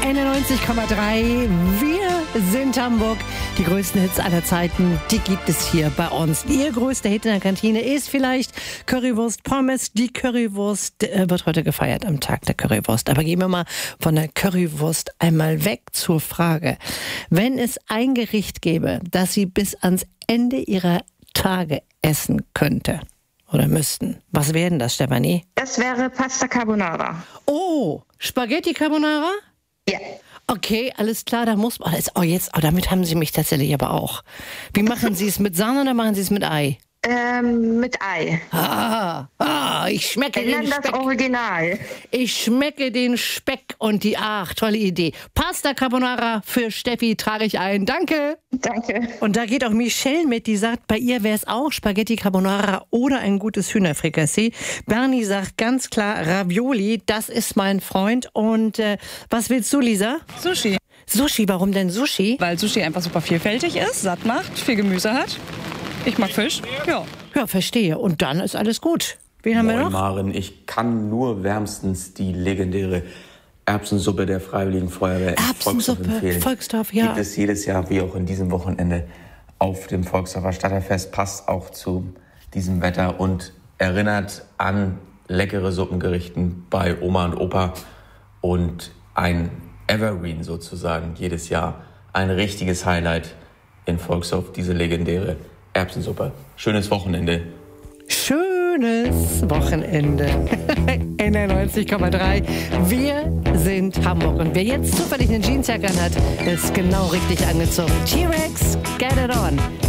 91,3. Wir sind Hamburg. Die größten Hits aller Zeiten, die gibt es hier bei uns. Ihr größter Hit in der Kantine ist vielleicht Currywurst Pommes. Die Currywurst wird heute gefeiert am Tag der Currywurst. Aber gehen wir mal von der Currywurst einmal weg zur Frage. Wenn es ein Gericht gäbe, das Sie bis ans Ende Ihrer Tage essen könnte oder müssten, was wäre denn das, Stefanie? Das wäre Pasta Carbonara. Oh, Spaghetti Carbonara? Ja. Okay, alles klar, da muss man. Damit haben Sie mich tatsächlich aber auch. Wie machen Sie es, mit Sahne oder machen Sie es mit Ei? Mit Ei. Ich schmecke Wir nennen den Speck. das Original. Ich schmecke den Speck und tolle Idee. Pasta Carbonara für Steffi trage ich ein. Danke. Danke. Und da geht auch Michelle mit, die sagt, bei ihr wäre es auch Spaghetti Carbonara oder ein gutes Hühnerfrikassee. Bernie sagt ganz klar Ravioli, das ist mein Freund. Und was willst du, Lisa? Sushi. Sushi, warum denn Sushi? Weil Sushi einfach super vielfältig ist, satt macht, viel Gemüse hat. Ich mag Fisch, ja. Ja, verstehe. Und dann ist alles gut. Wen haben wir noch? Maren, ich kann nur wärmstens die legendäre Erbsensuppe der Freiwilligen Feuerwehr in Volksdorf empfehlen. Volksdorf, ja. Gibt es jedes Jahr, wie auch in diesem Wochenende, auf dem Volksdorfer Stadtfest. Passt auch zu diesem Wetter und erinnert an leckere Suppengerichten bei Oma und Opa. Und ein Evergreen sozusagen jedes Jahr. Ein richtiges Highlight in Volksdorf, diese legendäre Erbsensuppe. Schönes Wochenende. Schönes Wochenende. NR90,3. Wir sind Hamburg. Und wer jetzt zufällig eine Jeansjacke anhat, ist genau richtig angezogen. T-Rex, get it on.